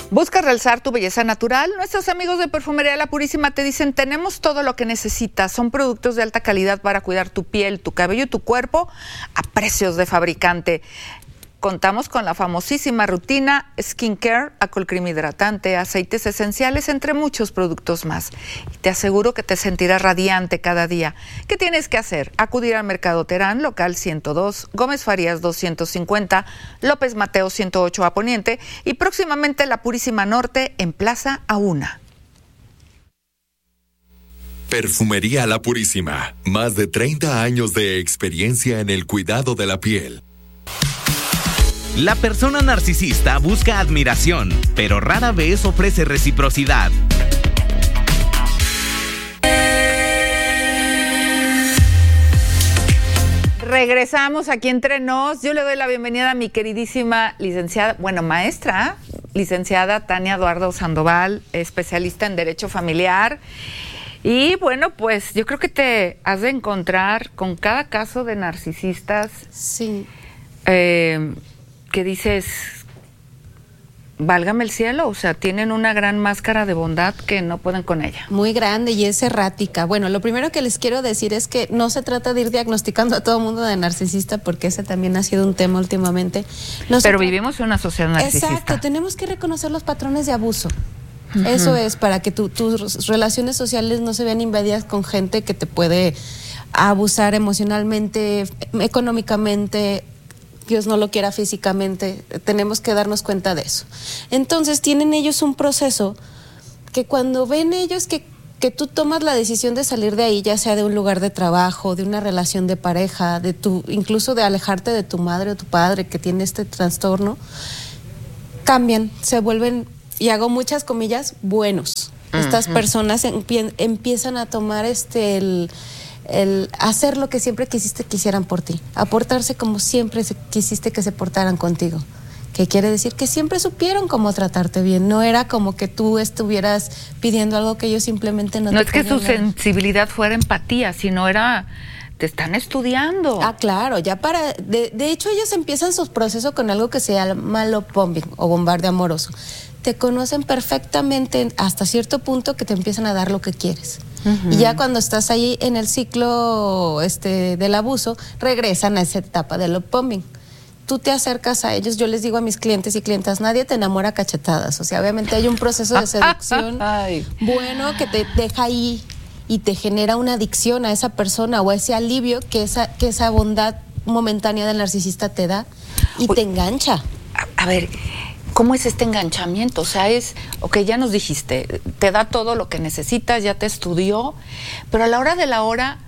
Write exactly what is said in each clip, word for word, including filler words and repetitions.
¿Buscas realzar tu belleza natural? Nuestros amigos de Perfumería La Purísima te dicen: tenemos todo lo que necesitas. Son productos de alta calidad para cuidar tu piel, tu cabello y tu cuerpo a precios de fabricante. Contamos con la famosísima rutina Skincare, Alcohol Cream hidratante, aceites esenciales, entre muchos productos más. Y te aseguro que te sentirás radiante cada día. ¿Qué tienes que hacer? Acudir al Mercado Terán, local ciento dos, Gómez Farías doscientos cincuenta, López Mateo ciento ocho a Poniente y próximamente La Purísima Norte en Plaza Auna. Perfumería La Purísima. Más de treinta años de experiencia en el cuidado de la piel. La persona narcisista busca admiración, pero rara vez ofrece reciprocidad. Regresamos aquí entre nos. Yo le doy la bienvenida a mi queridísima licenciada, bueno, maestra, licenciada Tania Eduardo Sandoval, especialista en Derecho Familiar. Y bueno, pues yo creo que te has de encontrar con cada caso de narcisistas. Sí. Eh, que dices, válgame el cielo, o sea, tienen una gran máscara de bondad que no pueden con ella. Muy grande y es errática. Bueno, lo primero que les quiero decir es que no se trata de ir diagnosticando a todo mundo de narcisista, porque ese también ha sido un tema últimamente. No Pero tra- vivimos en una sociedad narcisista. Exacto, tenemos que reconocer los patrones de abuso. Uh-huh. Eso es, para que tu, tus relaciones sociales no se vean invadidas con gente que te puede abusar emocionalmente, económicamente, Dios no lo quiera, físicamente. Tenemos que darnos cuenta de eso. Entonces tienen ellos un proceso que cuando ven ellos que, que tú tomas la decisión de salir de ahí, ya sea de un lugar de trabajo, de una relación de pareja, de tu, incluso de alejarte de tu madre o tu padre que tiene este trastorno, cambian, se vuelven, y hago muchas comillas, buenos. Uh-huh. Estas personas empie, empiezan a tomar este el el hacer lo que siempre quisiste que hicieran por ti, aportarse como siempre se, quisiste que se portaran contigo, que quiere decir que siempre supieron cómo tratarte bien, no era como que tú estuvieras pidiendo algo que ellos simplemente no, no te es que su ver. sensibilidad fuera empatía, sino era, te están estudiando. Ah, claro, ya para, de, de hecho ellos empiezan su proceso con algo que se llama love bombing o bombardeo amoroso. Te conocen perfectamente hasta cierto punto que te empiezan a dar lo que quieres. Uh-huh. Y ya cuando estás ahí en el ciclo este, del abuso, regresan a esa etapa del love bombing. Tú te acercas a ellos, yo les digo a mis clientes y clientas, nadie te enamora a cachetadas. O sea, obviamente hay un proceso de seducción bueno que te deja ahí y te genera una adicción a esa persona o ese alivio que esa, que esa bondad momentánea del narcisista te da y Uy, te engancha. A, a ver... ¿Cómo es este enganchamiento? O sea, es, ok, ya nos dijiste, te da todo lo que necesitas, ya te estudió, pero a la hora de la hora,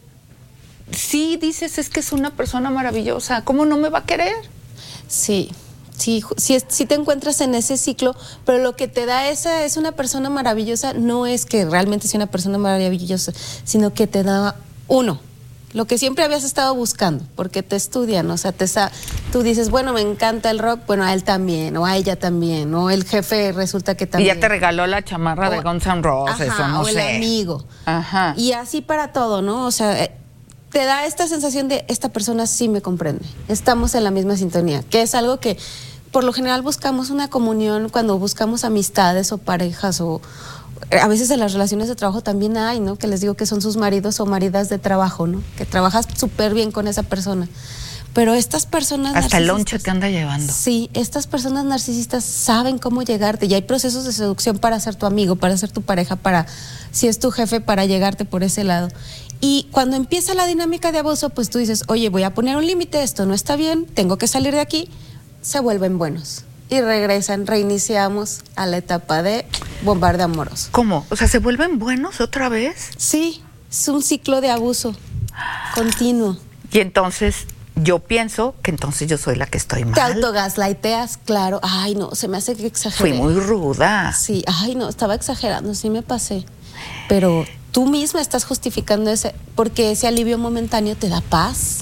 sí dices, es que es una persona maravillosa, ¿cómo no me va a querer? Sí, sí, sí, sí te encuentras en ese ciclo, pero lo que te da esa es una persona maravillosa, no es que realmente sea una persona maravillosa, sino que te da uno. Lo que siempre habías estado buscando, porque te estudian, o sea, te sa- tú dices, bueno, me encanta el rock, bueno, a él también, o a ella también, o el jefe resulta que también. Y ya te regaló la chamarra o, de Guns N' Roses, ajá, o no o sé. el amigo. Ajá. Y así para todo, ¿no? O sea, te da esta sensación de, esta persona sí me comprende, estamos en la misma sintonía, que es algo que por lo general buscamos una comunión cuando buscamos amistades o parejas o... A veces en las relaciones de trabajo también hay, ¿no? Que les digo que son sus maridos o maridas de trabajo, ¿no? Que trabajas súper bien con esa persona. Pero estas personas hasta el lonche te anda llevando. Sí, estas personas narcisistas saben cómo llegarte y hay procesos de seducción para ser tu amigo, para ser tu pareja, para, si es tu jefe, para llegarte por ese lado. Y cuando empieza la dinámica de abuso, pues tú dices, oye, voy a poner un límite, esto no está bien, tengo que salir de aquí, se vuelven buenos. Y regresan, reiniciamos a la etapa de bombardeo amoroso. ¿Cómo? O sea, ¿se vuelven buenos otra vez? Sí, es un ciclo de abuso continuo. Y entonces yo pienso que entonces yo soy la que estoy mal. Te autogaslighteas, claro. Ay, no, se me hace que exageré. Fui muy ruda. Sí, ay, no, estaba exagerando, sí me pasé. Pero tú misma estás justificando ese, porque ese alivio momentáneo te da paz.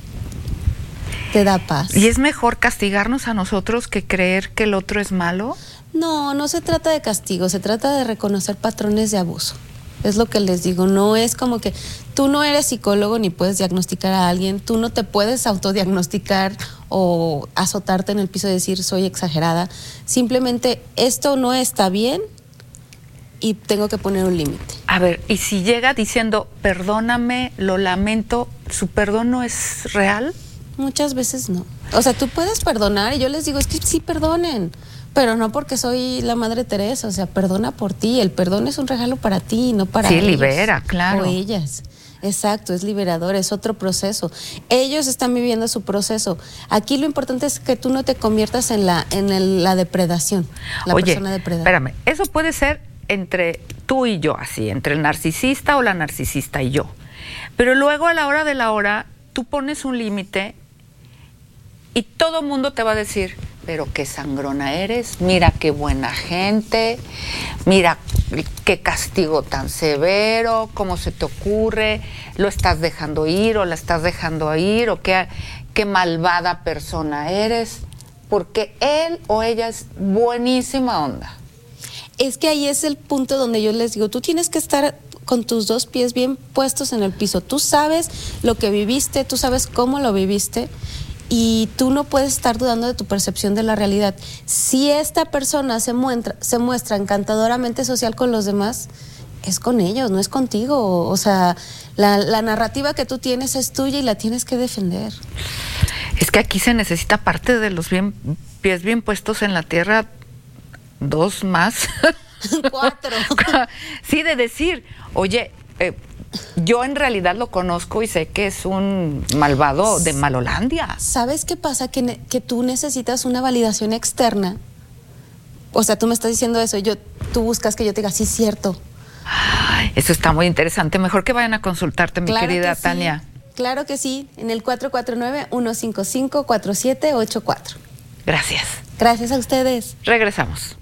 Te da paz. ¿Y es mejor castigarnos a nosotros que creer que el otro es malo? No, no se trata de castigo, se trata de reconocer patrones de abuso. Es lo que les digo, no es como que tú no eres psicólogo ni puedes diagnosticar a alguien, tú no te puedes autodiagnosticar o azotarte en el piso y decir soy exagerada. Simplemente esto no está bien y tengo que poner un límite. A ver, y si llega diciendo perdóname, lo lamento, ¿su perdón no es real? Muchas veces no. O sea, tú puedes perdonar y yo les digo, es que sí perdonen. Pero no porque soy la Madre Teresa, o sea, perdona por ti. El perdón es un regalo para ti, no para sí, ellos. Sí, libera, claro. O ellas. Exacto, es liberador, es otro proceso. Ellos están viviendo su proceso. Aquí lo importante es que tú no te conviertas en la en el, la depredación, la Oye, persona depredada. Espérame, eso puede ser entre tú y yo, así, entre el narcisista o la narcisista y yo. Pero luego a la hora de la hora, tú pones un límite y todo mundo te va a decir, pero qué sangrona eres, mira qué buena gente, mira qué castigo tan severo, cómo se te ocurre, lo estás dejando ir o la estás dejando ir, o qué, qué malvada persona eres, porque él o ella es buenísima onda. Es que ahí es el punto donde yo les digo, tú tienes que estar con tus dos pies bien puestos en el piso, tú sabes lo que viviste, tú sabes cómo lo viviste, y tú no puedes estar dudando de tu percepción de la realidad. Si esta persona se muestra, se muestra encantadoramente social con los demás, es con ellos, no es contigo. O sea, la, la narrativa que tú tienes es tuya y la tienes que defender. Es que aquí se necesita, parte de los bien, pies bien puestos en la tierra, dos más. Cuatro. Sí, de decir, oye, eh, yo en realidad lo conozco y sé que es un malvado de Malolandia. ¿Sabes qué pasa? Que, ne- que tú necesitas una validación externa. O sea, tú me estás diciendo eso y yo, tú buscas que yo te diga, sí, cierto. Ay, eso está muy interesante. Mejor que vayan a consultarte, mi Claro querida que sí. Tania. Claro que sí, en el cuatro cuatro nueve, uno cinco cinco, cuatro siete ocho cuatro. Gracias. Gracias a ustedes. Regresamos.